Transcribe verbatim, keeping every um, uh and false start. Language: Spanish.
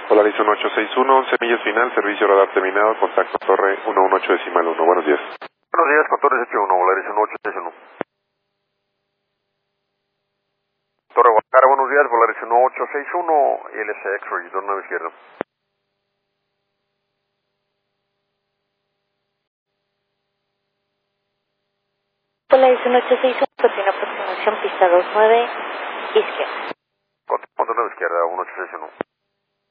Polaris uno ocho seis uno, once millas final, servicio radar terminado, contacto torre ciento dieciocho decimal uno. Buenos días. Buenos días, con Torre dieciocho uno, Polaris uno ocho seis uno. Torre Guadalajara, buenos días, Polaris uno ocho seis uno, L S X-Ray, dos nueve izquierda. Polaris uno ocho seis uno, continúa aproximación, pista dos nueve, izquierda. Contacto nueve izquierda, uno ocho seis uno.